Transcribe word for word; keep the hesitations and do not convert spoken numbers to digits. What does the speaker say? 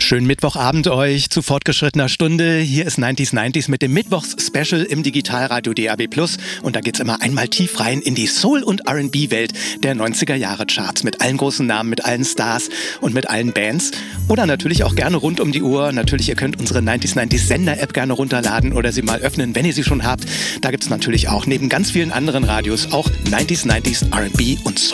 Schönen Mittwochabend euch zu fortgeschrittener Stunde. Hier ist neunzig neunzig mit dem Mittwochs-Special im Digitalradio D A B plus. Und da geht's immer einmal tief rein in die Soul- und R and B-Welt der neunziger-Jahre-Charts. Mit allen großen Namen, mit allen Stars und mit allen Bands. Oder natürlich auch gerne rund um die Uhr. Natürlich, ihr könnt unsere neunzig neunzig Sender-App gerne runterladen oder sie mal öffnen, wenn ihr sie schon habt. Da gibt's natürlich auch neben ganz vielen anderen Radios auch neunzig neunzig R and B und Soul.